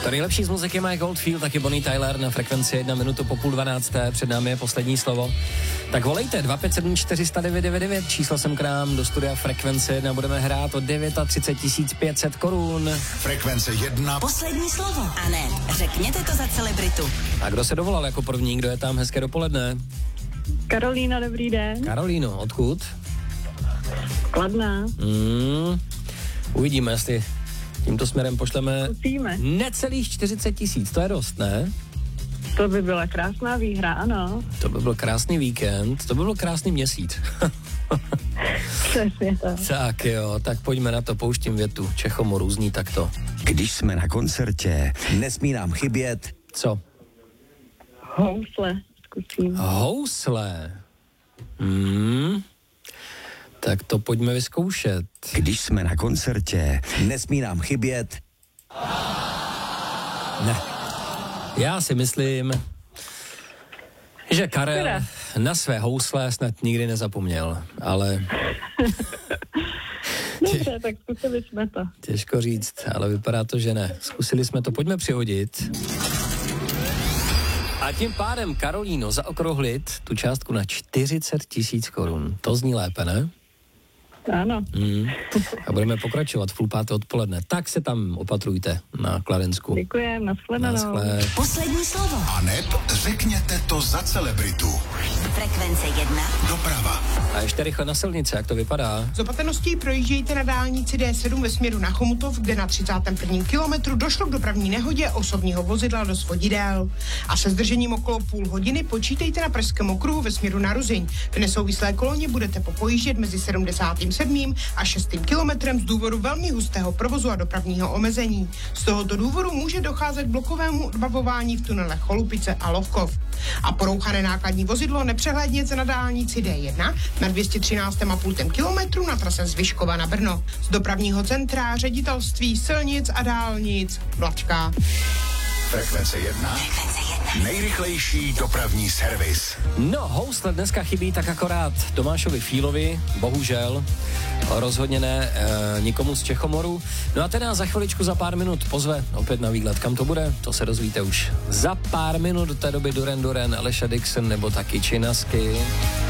To nejlepší z muziky má Goldfield, taky Bonnie Tyler na frekvenci 1 minutu po 11:30. Před námi je poslední slovo. Tak volejte 257 400 999, číslo sem k nám do studia Frekvence 1. Budeme hrát o 39 500 korun. Frekvence 1. Poslední slovo. A ne, řekněte to za celebritu. A kdo se dovolal jako první, kdo je tam? Hezké dopoledne. Karolína, dobrý den. Karolíno, odkud? Kladná. Uvidíme, jestli tímto směrem pošleme Zkusíme. necelých 40 000, to je dost, ne? To by byla krásná výhra, ano. To by byl krásný víkend, to by byl krásný měsíc. Přesně tak. Tak jo, tak pojďme na to, pouštím větu. Čechomoru zní takto. Když jsme na koncertě, nesmí nám chybět. Co? Housle zkusím. Housle. Tak to pojďme vyzkoušet. Když jsme na koncertě, nesmí nám chybět. Ne. Já si myslím, že Karel na své housle snad nikdy nezapomněl, ale Dobře, tak zkusili jsme to. těžko říct, ale vypadá to, že ne. Zkusili jsme to, pojďme přihodit. A tím pádem, Karolíno, zaokrouhlit tu částku na 40 000 korun. To zní lépe, ne? Ano. A budeme pokračovat v 5:30 odpoledne. Tak se tam opatrujte na Kladensku. Děkujem, nashledanou. Naschle. Poslední slovo. A neb řekněte to za celebritu. Frekvence 1. Doprava. A ještě rychle na silnici, jak to vypadá? Z opatrností projíždějte na dálnici D7 ve směru na Chomutov, kde na 31. kilometru došlo k dopravní nehodě osobního vozidla do svodidel. A se zdržením okolo půl hodiny počítejte na Pražském okruhu ve směru na Ruzyň. V nesouvislé koloně budete popojíždět mezi 77. a 6. kilometrem z důvodu velmi hustého provozu a dopravního omezení. Z tohoto důvodu může docházet k blokovému odbavování v tunelech Cholupice a Lovkov. A porouchané nákladní vozidlo nepřehlédněte na dálnici D1 na 213,5 kilometru na trase z Vyškova na Brno. Z dopravního centra Ředitelství silnic a dálnic Vlačka. Frekvence 1. Nejrychlejší dopravní servis. No, housle dneska chybí tak akorát Tomášovi Fílovi, bohužel, rozhodně ne nikomu z Čechomoru. No a ten nás za chviličku, za pár minut pozve opět na výlet. Kam to bude? To se dozvíte už za pár minut. Do té doby Duran Duran, Aleša Dixon nebo taky Činasky.